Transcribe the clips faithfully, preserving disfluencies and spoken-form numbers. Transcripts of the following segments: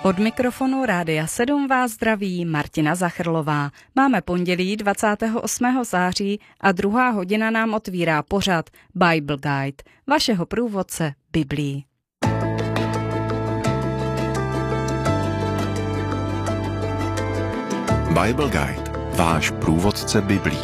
Od mikrofonu Rádia sedm vás zdraví Martina Zachrlová. Máme pondělí dvacátého osmého září a druhá hodina nám otvírá pořad Bible Guide, vašeho průvodce Biblií. Bible Guide, váš průvodce Biblií.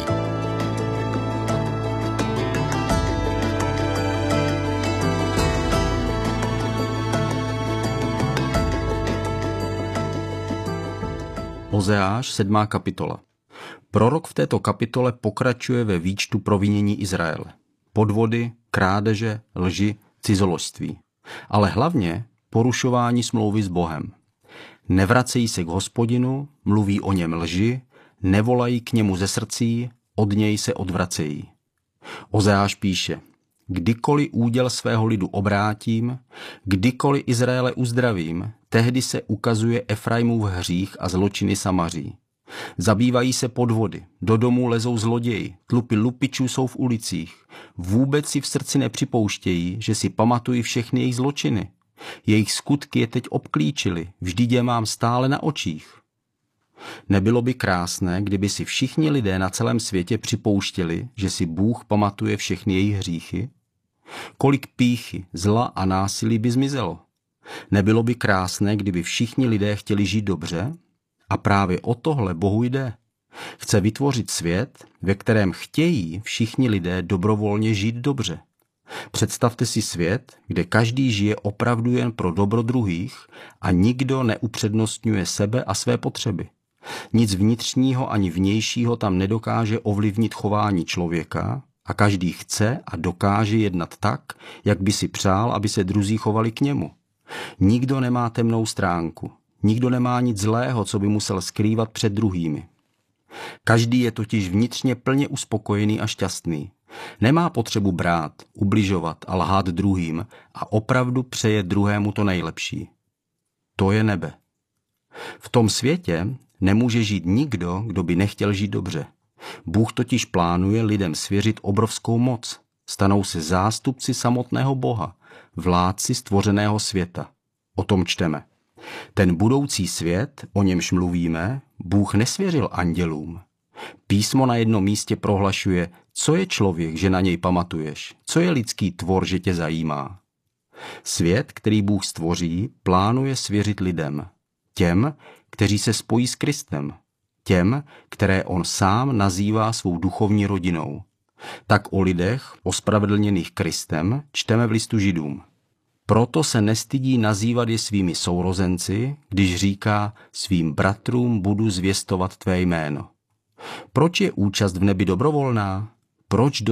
Ozeáš, sedmá kapitola. Prorok v této kapitole pokračuje ve výčtu provinění Izraele. Podvody, krádeže, lži, cizoložství. Ale hlavně porušování smlouvy s Bohem. Nevracejí se k Hospodinu, mluví o něm lži, nevolají k němu ze srdcí, od něj se odvracejí. Ozeáš píše: Kdykoliv úděl svého lidu obrátím, kdykoliv Izraele uzdravím, tehdy se ukazuje Efraimův hřích a zločiny Samaří. Zabývají se podvody, do domů lezou zloději, tlupy lupičů jsou v ulicích. Vůbec si v srdci nepřipouštějí, že si pamatují všechny jejich zločiny. Jejich skutky je teď obklíčily, vždyť je mám stále na očích. Nebylo by krásné, kdyby si všichni lidé na celém světě připouštěli, že si Bůh pamatuje všechny jejich hříchy? Kolik pýchy, zla a násilí by zmizelo? Nebylo by krásné, kdyby všichni lidé chtěli žít dobře? A právě o tohle Bohu jde. Chce vytvořit svět, ve kterém chtějí všichni lidé dobrovolně žít dobře. Představte si svět, kde každý žije opravdu jen pro dobro druhých a nikdo neupřednostňuje sebe a své potřeby. Nic vnitřního ani vnějšího tam nedokáže ovlivnit chování člověka a každý chce a dokáže jednat tak, jak by si přál, aby se druzí chovali k němu. Nikdo nemá temnou stránku, nikdo nemá nic zlého, co by musel skrývat před druhými. Každý je totiž vnitřně plně uspokojený a šťastný. Nemá potřebu brát, ubližovat a lhát druhým a opravdu přeje druhému to nejlepší. To je nebe. V tom světě nemůže žít nikdo, kdo by nechtěl žít dobře. Bůh totiž plánuje lidem svěřit obrovskou moc. Stanou se zástupci samotného Boha, vládci stvořeného světa. O tom čteme. Ten budoucí svět, o němž mluvíme, Bůh nesvěřil andělům. Písmo na jednom místě prohlašuje, co je člověk, že na něj pamatuješ, co je lidský tvor, že tě zajímá. Svět, který Bůh stvoří, plánuje svěřit lidem. Těm, kteří se spojí s Kristem. Těm, které on sám nazývá svou duchovní rodinou. Tak o lidech, ospravedlněných Kristem, čteme v listu Židům. Proto se nestydí nazývat je svými sourozenci, když říká, svým bratrům budu zvěstovat tvé jméno. Proč je účast v nebi dobrovolná? Proč